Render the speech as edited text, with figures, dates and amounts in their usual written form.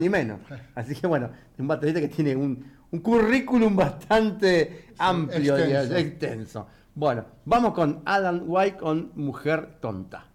ni menos. Así que bueno, un baterista que tiene un currículum bastante amplio, extenso. extenso. Bueno, vamos con Alan White con Mujer Tonta.